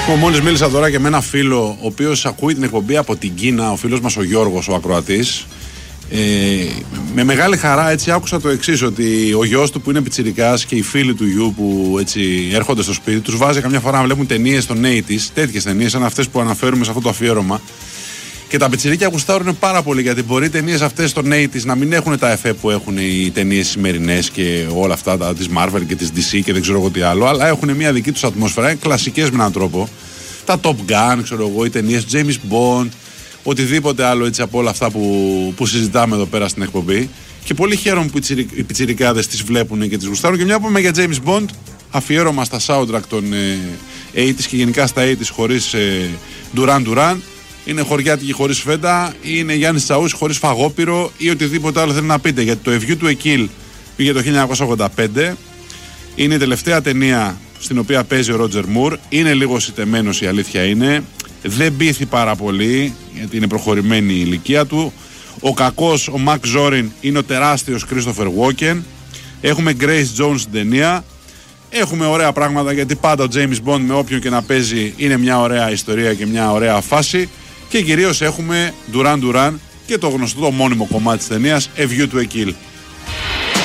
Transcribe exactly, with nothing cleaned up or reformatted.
Μόλις μίλησα τώρα και με ένα φίλο, ο οποίος ακούει την εκπομπή από την Κίνα, ο φίλος μας ο Γιώργος, ο ακροατής. Ε, με μεγάλη χαρά έτσι άκουσα το εξής, ότι ο γιος του που είναι πιτσιρικάς και οι φίλοι του γιου που έτσι έρχονται στο σπίτι τους βάζει καμιά φορά να βλέπουν ταινίες των ογδόντα, τέτοιες ταινίες σαν αυτές που αναφέρουμε σε αυτό το αφιέρωμα. Και τα πιτσιρίκια γουστάρουν πάρα πολύ, γιατί μπορεί οι ταινίες αυτές των ογδόντα να μην έχουν τα εφέ που έχουν οι ταινίες σημερινές και όλα αυτά τα, της Marvel και της ντι σι και δεν ξέρω εγώ τι άλλο, αλλά έχουν μια δική τους ατμόσφαιρα, είναι κλασικές με έναν τρόπο. Τα Top Gun, ξέρω εγώ, οι ταινίες του James Bond, οτιδήποτε άλλο έτσι από όλα αυτά που, που συζητάμε εδώ πέρα στην εκπομπή. Και πολύ χαίρομαι που οι πιτσιρικάδες τις βλέπουν και τις γουστάρουν. Και μια που είμαι για James Bond, αφιέρωμα στα soundtrack των ε, ογδόντα και γενικά στα ογδόντα χωρίς ε, Duran Duran. Είναι χωριάτικη χωρίς φέτα, είναι Γιάννης Τσαούς χωρίς φαγόπυρο ή οτιδήποτε άλλο θέλει να πείτε. Γιατί το A View to a Kill πήγε το χίλια εννιακόσια ογδόντα πέντε. Είναι η τελευταία ταινία στην οποία παίζει ο Ρότζερ Μουρ. Είναι λίγο σιτεμένος, η αλήθεια είναι. Δεν πείθει πάρα πολύ, γιατί είναι προχωρημένη η ηλικία του. Ο κακός, ο Μακ Ζόριν, είναι ο τεράστιος Κρίστοφερ Walken. Έχουμε Grace Jones στην ταινία. Έχουμε ωραία πράγματα, γιατί πάντα ο James Bond με όποιον και να παίζει είναι μια ωραία ιστορία και μια ωραία φάση. Και κυρίως έχουμε Duran Duran και το γνωστό το μόνιμο κομμάτι της ταινίας A View to a Kill.